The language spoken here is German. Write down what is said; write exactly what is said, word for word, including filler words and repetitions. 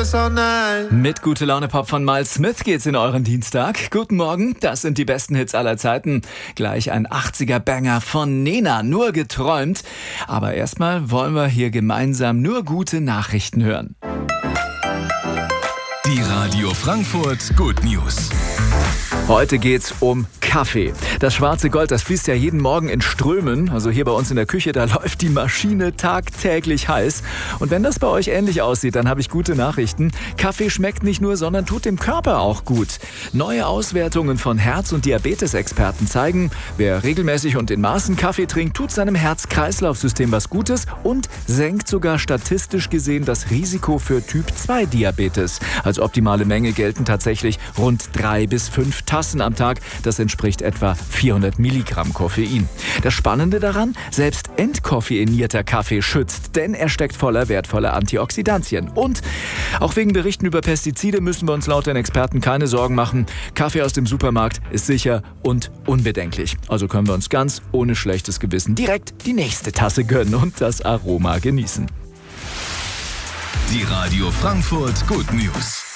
guess all night. Mit Gute Laune Pop von Miles Smith geht's in euren Dienstag. Guten Morgen, das sind die besten Hits aller Zeiten. Gleich ein achtziger-Banger von Nena, nur geträumt. Aber erstmal wollen wir hier gemeinsam nur gute Nachrichten hören. Die Radio Frankfurt Good News. Heute geht's um Kaffee. Das schwarze Gold, das fließt ja jeden Morgen in Strömen. Also hier bei uns in der Küche, da läuft die Maschine tagtäglich heiß. Und wenn das bei euch ähnlich aussieht, dann habe ich gute Nachrichten. Kaffee schmeckt nicht nur, sondern tut dem Körper auch gut. Neue Auswertungen von Herz- und Diabetesexperten zeigen, wer regelmäßig und in Maßen Kaffee trinkt, tut seinem Herz-Kreislauf-System was Gutes und senkt sogar statistisch gesehen das Risiko für Typ zwei Diabetes. Als optimale Menge gelten tatsächlich rund drei bis fünf Tassen am Tag. Das entspricht etwa vierhundert Milligramm Koffein. Das Spannende daran, selbst entkoffeinierter Kaffee schützt, denn er steckt voller wertvoller Antioxidantien. Und auch wegen Berichten über Pestizide müssen wir uns laut den Experten keine Sorgen machen. Kaffee aus dem Supermarkt ist sicher und unbedenklich. Also können wir uns ganz ohne schlechtes Gewissen direkt die nächste Tasse gönnen und das Aroma genießen. Die Radio Frankfurt Good News.